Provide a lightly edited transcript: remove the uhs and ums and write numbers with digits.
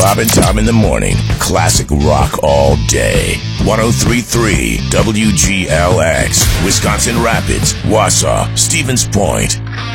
Bob and Tom in the morning. Classic rock all day. 103.3 WGLX. Wisconsin Rapids, Wausau, Stevens Point.